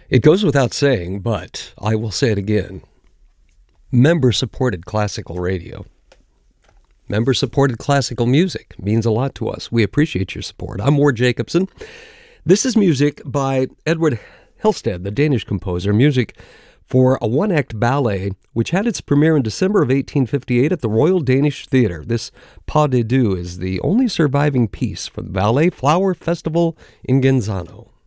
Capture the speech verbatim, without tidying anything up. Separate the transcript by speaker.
Speaker 1: It goes without saying, but I will say it again. Member-supported classical radio. Member-supported classical music means a lot to us. We appreciate your support. I'm Ward Jacobson. This is music by Edward Hillstead, the Danish composer, music for a one-act ballet which had its premiere in December of eighteen fifty-eight at the Royal Danish Theatre. This Pas de Deux is the only surviving piece from the Ballet Flower Festival in Genzano.